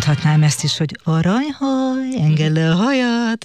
Mondhatnám ezt is, hogy aranyhaj, engedd le a hajat.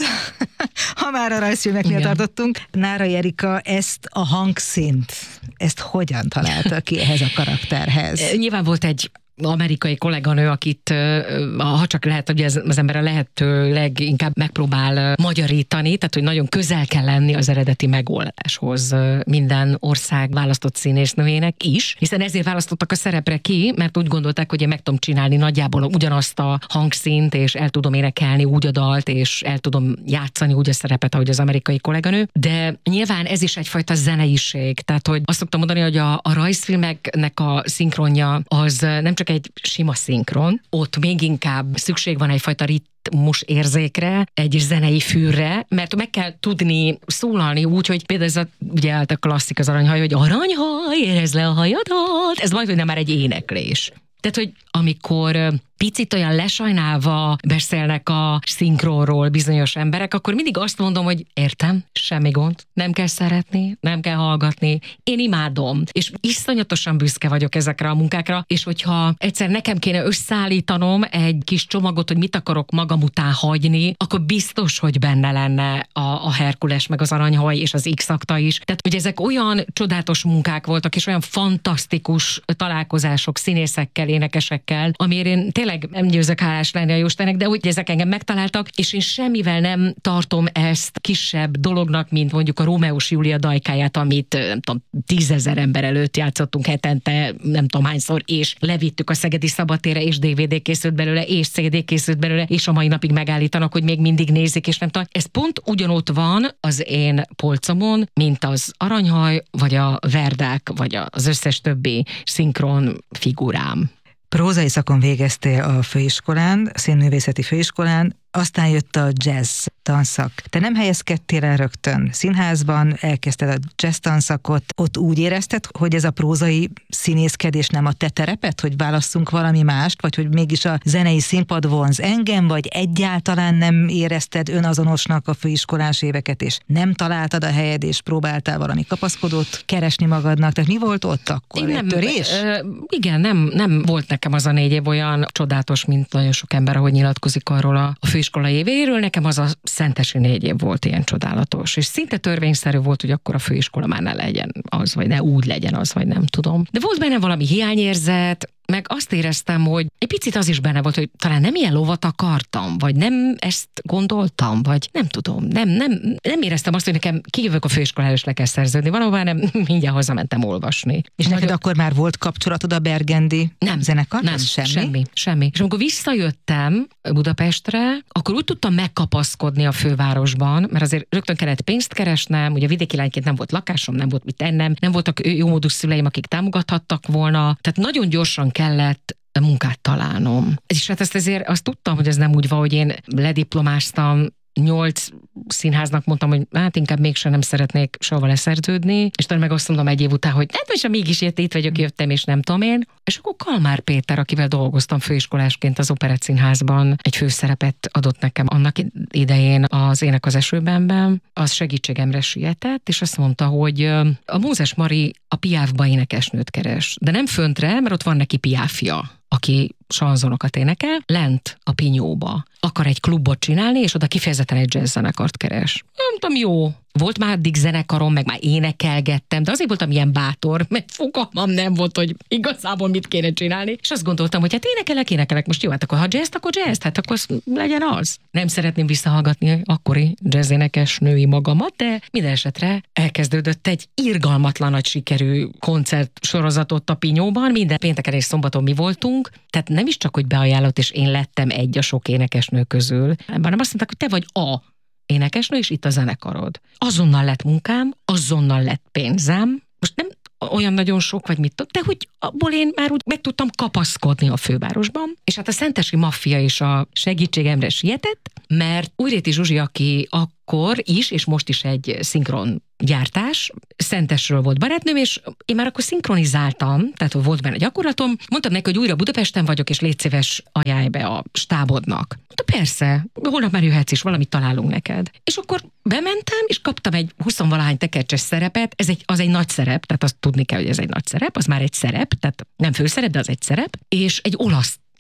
Ha már a rajzfilmeknél tartottunk. Nárai Erika ezt a hangszínt, ezt hogyan találta ki ehhez a karakterhez? Nyilván volt egy amerikai kolléganő, akit, ha csak lehet, hogy az ember a lehető leginkább megpróbál magyarítani, tehát hogy nagyon közel kell lenni az eredeti megoldáshoz minden ország választott színésznőjének is, hiszen ezért választottak a szerepre ki, mert úgy gondolták, hogy én meg tudom csinálni nagyjából ugyanazt a hangszínt, és el tudom énekelni úgy a dalt, és el tudom játszani úgy a szerepet, ahogy az amerikai kolléganő, de nyilván ez is egyfajta zeneiség, tehát hogy azt szoktam mondani, hogy a rajzfilmeknek a szinkronja az nem csak egy sima szinkron, ott még inkább szükség van egyfajta ritmus érzékre, egy zenei fűrre, mert meg kell tudni szólalni úgy, hogy például ez ugye a klasszik az aranyhaj, hogy aranyhaj, érezd le a hajadat, ez majdnem már egy éneklés. Tehát, hogy amikor picit olyan lesajnálva beszélnek a szinkronról bizonyos emberek, akkor mindig azt mondom, hogy értem, semmi gond, nem kell szeretni, nem kell hallgatni, én imádom, és iszonyatosan büszke vagyok ezekre a munkákra, és hogyha egyszer nekem kéne összeállítanom egy kis csomagot, hogy mit akarok magam után hagyni, akkor biztos, hogy benne lenne a Herkules, meg az aranyhaj, és az X-akta is. Tehát, hogy ezek olyan csodálatos munkák voltak, és olyan fantasztikus találkozások színészekkel, énekesekkel, amiért én tényleg nem győzök hálás lenni a Jóistennek, de úgy ezek engem megtaláltak, és én semmivel nem tartom ezt kisebb dolognak, mint mondjuk a Rómeós Júlia dajkáját, amit nem tudom, 10 000 ember előtt játszottunk hetente, nem tudom hányszor, és levittük a Szegedi Szabadtérre, és DVD készült belőle, és CD készült belőle, és a mai napig megállítanak, hogy még mindig nézik, és nem tudom. Ez pont ugyanott van az én polcomon, mint az aranyhaj, vagy a Verdák, vagy az összes többi szinkron figurám. Prózai szakon végeztél a főiskolán, színművészeti főiskolán, aztán jött a jazz tanszak. Te nem helyezkedtél el rögtön színházban, elkezdted a jazz tanszakot, ott úgy érezted, hogy ez a prózai színészkedés nem a te tereped, hogy válasszunk valami mást, vagy hogy mégis a zenei színpad vonz engem, vagy egyáltalán nem érezted önazonosnak a főiskolás éveket, és nem találtad a helyed, és próbáltál valami kapaszkodót keresni magadnak. Tehát mi volt ott akkor? Egy törés? Igen, nem volt nekem az a 4 év olyan csodálatos, mint nagyon sok ember, ahogy nyilatkozik arról a főiskola évéről, nekem az a szentesi 4 év volt ilyen csodálatos, és szinte törvényszerű volt, hogy akkor a főiskola már ne legyen az, vagy ne úgy legyen az, vagy nem tudom. De volt benne valami hiányérzet, meg azt éreztem, hogy egy picit az is benne volt, hogy talán nem ilyen lovat akartam, vagy nem ezt gondoltam, vagy nem tudom, nem éreztem azt, hogy nekem kijövök a főiskolára, és le kell szerződni valahová, nem, mindjárt hazamentem olvasni. És neked akkor már volt kapcsolatod a Bergendi zenekarhoz? Nem, semmi. És amikor visszajöttem Budapestre, akkor úgy tudtam megkapaszkodni a fővárosban, mert azért rögtön kellett pénzt keresnem, ugye vidéki lányként nem volt lakásom, nem volt mit ennem, nem voltak jómódú szüleim, akik támogathattak volna, tehát nagyon gyorsan kellett munkát találnom. És hát ezt azért azt tudtam, hogy ez nem úgy van, hogy én lediplomáztam, 8 színháznak mondtam, hogy hát inkább mégsem nem szeretnék soha leszerződni, és talán meg azt mondom egy év után, hogy hát most mégis itt vagyok, jöttem, és nem tudom én. És akkor Kalmár Péter, akivel dolgoztam főiskolásként az Operett Színházban, egy főszerepet adott nekem annak idején az Ének az esőbenben, az segítségemre sietett, és azt mondta, hogy a Mózes Mari a Piáfba énekesnőt keres, de nem föntre, mert ott van neki Piáfja, aki sanzonokat énekel, lent a Pinyóba akar egy klubot csinálni, és oda kifejezetten egy jazz zenekart keres. Nem tudom, jó. Volt már addig zenekarom, meg már énekelgettem, de azért voltam ilyen bátor, mert fogalmam nem volt, hogy igazából mit kéne csinálni. És azt gondoltam, hogy hát énekelek, most jó, hát akkor ha jazz, akkor jazz, hát akkor legyen az. Nem szeretném visszahallgatni akkori jazzénekes női magamat, de minden esetre elkezdődött egy irgalmatlan nagy sikerű koncert sorozatot a Pinyóban, minden pénteken és szombaton mi voltunk, tehát nem is csak, hogy beajánlott, és én lettem egy a sok énekesnő közül, hanem azt mondták, hogy te vagy a énekesnő, és itt a zenekarod. Azonnal lett munkám, azonnal lett pénzem, most nem olyan nagyon sok, vagy mit tudom, de hogy abból én már úgy meg tudtam kapaszkodni a fővárosban, és hát a szentesi maffia is a segítségemre sietett, mert Újréti Zsuzsi, aki akkor is, és most is egy szinkron gyártás, Szentesről volt barátnőm, és én már akkor szinkronizáltam, tehát volt benne gyakorlatom, mondtam neki, hogy újra Budapesten vagyok, és légy szíves, ajánlj be a stábodnak. De persze, holnap már jöhetsz is, valamit találunk neked. És akkor bementem, és kaptam egy 20-valahány tekercses szerepet, az egy nagy szerep, tehát azt tudni kell, hogy ez egy nagy szerep, az már egy szerep, tehát nem főszerep, de az egy szerep, és egy olasz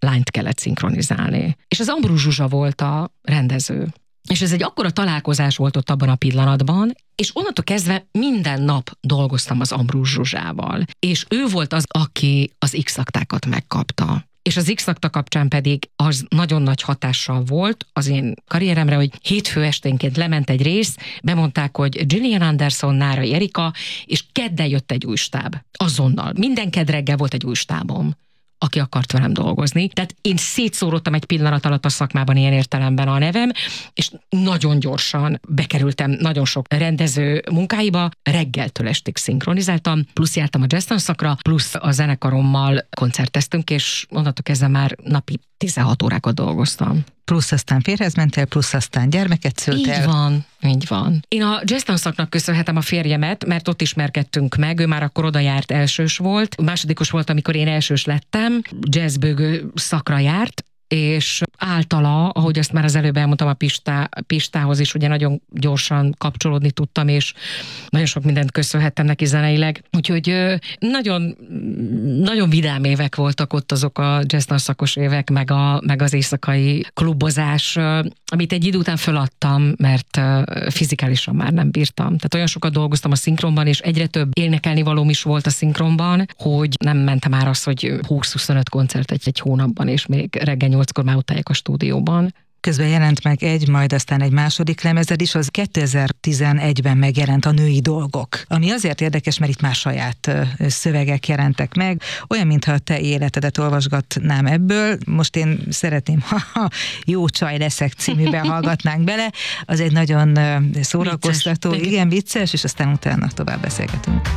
lányt kellett szinkronizálni. És az Ambrus Zsuzsa volt a rendező. És ez egy akkora találkozás volt ott abban a pillanatban, és onnantól kezdve minden nap dolgoztam az Ambrus Zsuzsával. És ő volt az, aki az X-aktákat megkapta. És az X-akta kapcsán pedig az nagyon nagy hatással volt az én karrieremre, hogy hétfő esténként lement egy rész, bemondták, hogy Gillian Anderson, Nárai Erika, és kedden jött egy új stáb. Azonnal. Minden kedd reggel volt egy új stábom, aki akart velem dolgozni. Tehát én szétszórodtam egy pillanat alatt a szakmában ilyen értelemben a nevem, és nagyon gyorsan bekerültem nagyon sok rendező munkáiba, reggeltől estig szinkronizáltam, plusz jártam a jazz tanszakra, plusz a zenekarommal koncerteztünk, és onnantól kezdve már napi 16 órákat dolgoztam. Plusz aztán férjhez mentél, plusz aztán gyermeket szültél. Így van. Én a jazz tanszaknak köszönhetem a férjemet, mert ott ismerkedtünk meg, ő már akkor oda járt, elsős volt. Másodikos volt, amikor én elsős lettem, jazzbőgő szakra járt, és általa, ahogy azt már az előbb elmondtam, a Pistához is ugye nagyon gyorsan kapcsolódni tudtam, és nagyon sok mindent köszönhettem neki zeneileg. Úgyhogy nagyon, nagyon vidám évek voltak ott azok a jazz tanszakos évek, meg az éjszakai klubozás, amit egy idő után föladtam, mert fizikálisan már nem bírtam. Tehát olyan sokat dolgoztam a szinkronban, és egyre több énekelnivalóm is volt a szinkronban, hogy nem mentem már az, hogy 20-25 koncert egy hónapban, és még reggel 8-kor már utálják a stúdióban. Közben jelent meg majd aztán egy második lemezed is, az 2011-ben megjelent, a Női dolgok. Ami azért érdekes, mert itt már saját szövegek jelentek meg, olyan, mintha a te életedet olvasgatnám ebből. Most én szeretném, ha Jó csaj leszek címűben hallgatnánk bele. Az egy nagyon szórakoztató, vicces, igen, vicces, és aztán utána tovább beszélgetünk.